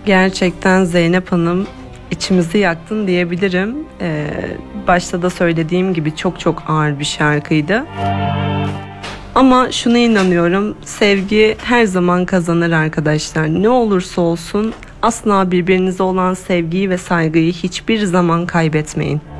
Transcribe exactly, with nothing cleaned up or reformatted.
Gerçekten Zeynep Hanım içimizi yaktın diyebilirim. Ee, başta da söylediğim gibi çok çok ağır bir şarkıydı. Ama şuna inanıyorum, sevgi her zaman kazanır arkadaşlar. Ne olursa olsun asla birbirinize olan sevgiyi ve saygıyı hiçbir zaman kaybetmeyin.